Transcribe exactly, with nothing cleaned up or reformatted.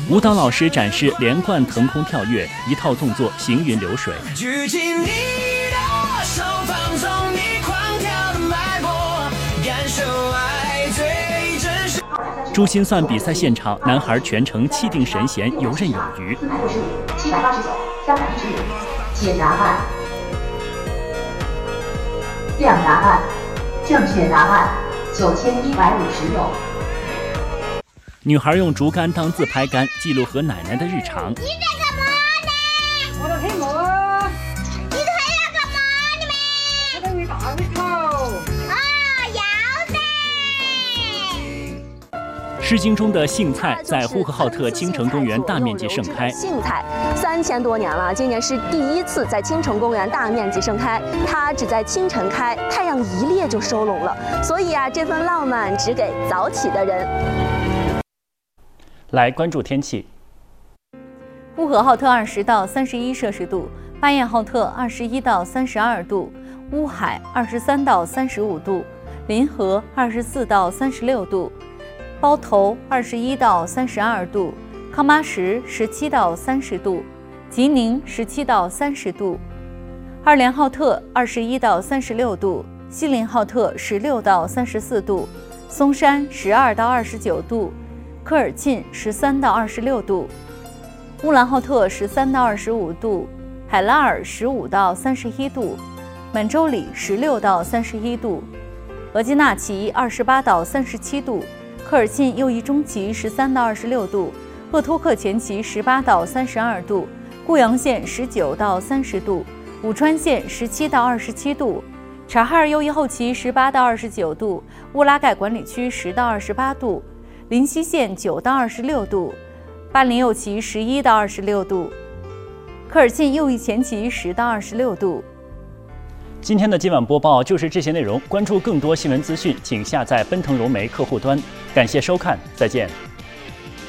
舞蹈老师展示连贯腾空跳跃，一套动作行云流水。 举起你的手，放纵你狂跳的脉搏，感受爱最真实。 珠心算比赛现场，男孩全程气定神闲，游刃有余。 七百八十九，三百一十五，解答案。亮答案，正确答案九千一百五十六。 女孩用竹竿当自拍杆，记录和奶奶的日常。 你在干嘛呢？ 我在黑毛。 你在要干嘛呢咩？ 我在喂大龟头。 哦，要的。 诗经中的荇菜在呼和浩特青城公园大面积盛开。 荇菜三千多年了，今年是第一次在青城公园大面积盛开。它只在清晨开，太阳一烈就收拢了，所以啊，这份浪漫只给早起的人。 来关注天气。 呼和浩特二十到三十一摄氏度，巴彦浩特二十一到三十二度，乌海二十三到三十五度，临河二十四到三十六度，包头二十一到三十二度，康巴什十七到三十度，吉宁十七到三十度，二连浩特二十一到三十六度，锡林浩特十六到三十四度，松山十二到二十九度。科尔沁十三到二十六度，乌兰浩特十三到二十五度，海拉尔十五到三十一度，满洲里十六到三十一度，额济纳旗二十八到三十七度，科尔沁右翼中旗十三到二十六度，鄂托克前旗十八到三十二度，固阳县十九到三十度，武川县十七到二十七度，察哈尔右翼后旗十八到二十九度，乌拉盖管理区十到二十八度。临西县九到二十六度，巴林右旗十一到二十六度，科尔沁右翼前旗十到二十六度。 今天的今晚播报就是这些内容，关注更多新闻资讯，请下载奔腾融媒客户端。感谢收看，再见。